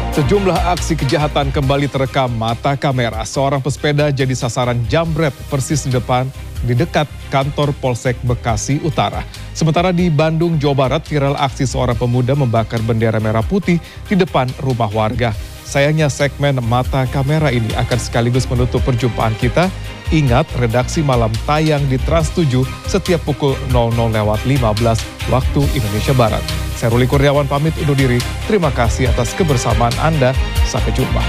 Sejumlah aksi kejahatan kembali terekam mata kamera. Seorang pesepeda jadi sasaran jambret persis di dekat kantor Polsek Bekasi Utara. Sementara di Bandung, Jawa Barat, viral aksi seorang pemuda membakar bendera merah putih di depan rumah warga. Sayangnya segmen mata kamera ini akan sekaligus menutup perjumpaan kita. Ingat, redaksi malam tayang di Trans 7 setiap pukul 00.15 waktu Indonesia Barat. Saya Ruli Kurniawan pamit undur diri. Terima kasih atas kebersamaan Anda. Sampai jumpa.